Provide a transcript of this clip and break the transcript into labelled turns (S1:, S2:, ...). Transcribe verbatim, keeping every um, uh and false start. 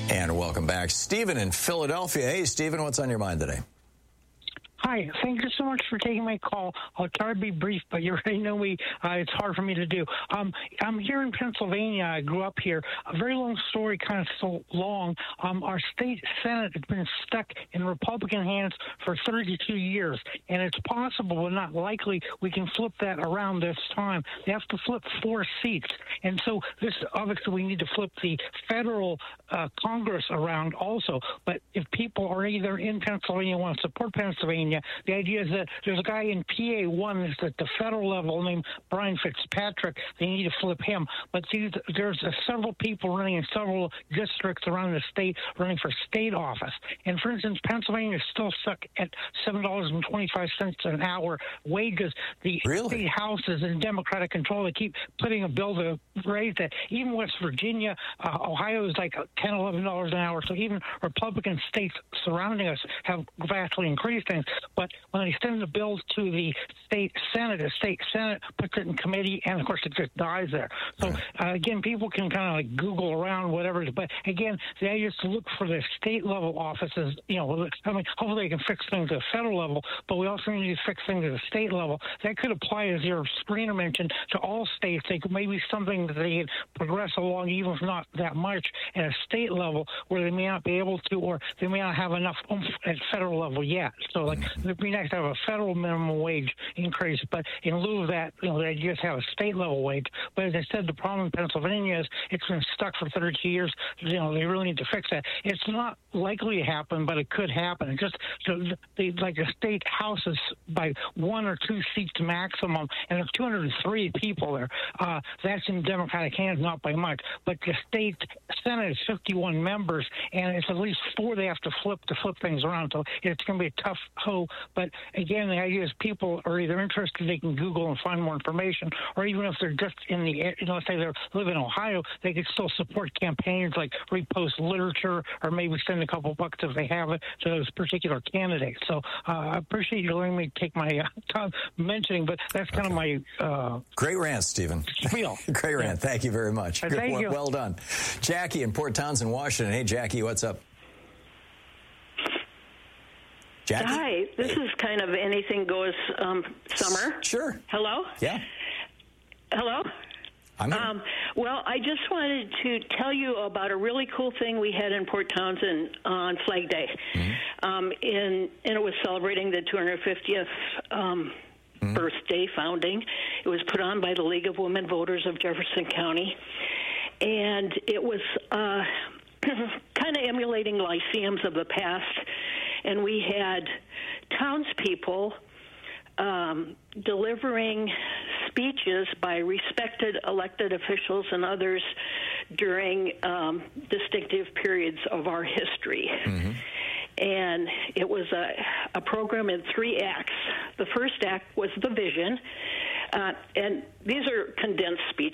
S1: And welcome back. Stephen in Philadelphia. Hey, Stephen, what's on your mind today?
S2: Hi, thank you so much for taking my call. I'll try to be brief, but you already know me. Uh, it's hard for me to do. Um, I'm here in Pennsylvania. I grew up here. A very long story, kind of so long. Um, our state Senate has been stuck in Republican hands for thirty-two years, and it's possible, but not likely, we can flip that around this time. They have to flip four seats, and so this obviously we need to flip the federal uh, Congress around also. But if people are either in Pennsylvania and want to support Pennsylvania, the idea is that there's a guy in P A one that's at the federal level named Brian Fitzpatrick. They need to flip him. But see, there's uh, several people running in several districts around the state running for state office. And for instance, Pennsylvania is still stuck at seven dollars and twenty-five cents an hour wages. The
S1: Really?
S2: state house is in Democratic control. They keep putting a bill to raise that. Even West Virginia, uh, Ohio is like ten, eleven dollars an hour. So even Republican states surrounding us have vastly increased things. But when they send the bills to the state Senate, the state Senate puts it in committee, and of course it just dies there. So uh, again, people can kind of like Google around whatever. But again, the idea is to look for the state level offices. You know, I mean, hopefully they can fix things at the federal level, but we also need to fix things at the state level. That could apply, as your screener mentioned, to all states. They could maybe something that they could progress along, even if not that much, at a state level where they may not be able to, or they may not have enough oomph at federal level yet. So like it'd be nice to have a federal minimum wage increase, but in lieu of that, you know, they just have a state level wage. But as I said, the problem in Pennsylvania is it's been stuck for thirty years. You know, they really need to fix that. It's not likely to happen, but it could happen. It just so they, like the state house is by one or two seats maximum, and there's two hundred three people there. Uh, that's in Democratic hands, not by much. But the state Senate is fifty-one members, and it's at least four they have to flip to flip things around. So it's going to be a tough hoe. But again, the idea is people are either interested, they can Google and find more information, or even if they're just in the, you know, let's say they live in Ohio, they could still support campaigns like repost literature, or maybe send a couple bucks if they have it to those particular candidates. So uh, I appreciate you letting me take my uh, time mentioning, but that's kind okay. of my uh,
S1: great rant, Stephen.
S2: Spiel.
S1: Great rant. Yeah. Thank you very much.
S2: Uh, thank
S1: well,
S2: you.
S1: Well done, Jackie in Port Townsend, Washington. Hey, Jackie, what's up? Jackie?
S3: Hi, this is kind of anything goes um, summer.
S1: Sure.
S3: Hello?
S1: Yeah.
S3: Hello?
S1: I'm here.
S3: Um, well, I just wanted to tell you about a really cool thing we had in Port Townsend on Flag Day. Mm-hmm. Um, in, and it was celebrating the two hundred fiftieth um, mm-hmm. birthday founding. It was put on by the League of Women Voters of Jefferson County. And it was uh, kind of emulating lyceums of the past. And we had townspeople um, delivering speeches by respected elected officials and others during um, distinctive periods of our history. Mm-hmm. And it was a, a program in three acts. The first act was the vision, uh, and these are condensed speeches.